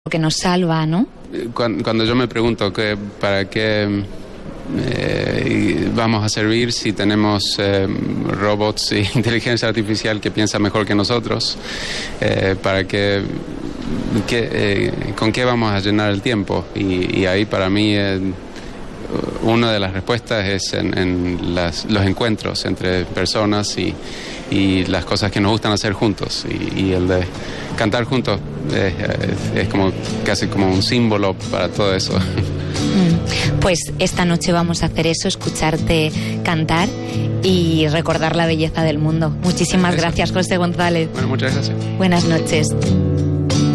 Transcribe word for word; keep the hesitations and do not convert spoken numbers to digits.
que nos salva, ¿no? Cuando, cuando yo me pregunto que, para qué eh, vamos a servir si tenemos eh, robots e inteligencia artificial que piensa mejor que nosotros, eh, para qué, qué, eh, con qué vamos a llenar el tiempo. Y, y ahí para mí eh, una de las respuestas es en, en las, los encuentros entre personas y, y las cosas que nos gustan hacer juntos. Y, y el de cantar juntos es, es, es como casi como un símbolo para todo eso. Pues esta noche vamos a hacer eso, escucharte cantar y recordar la belleza del mundo. Muchísimas gracias, José González. Bueno, muchas gracias. Buenas noches.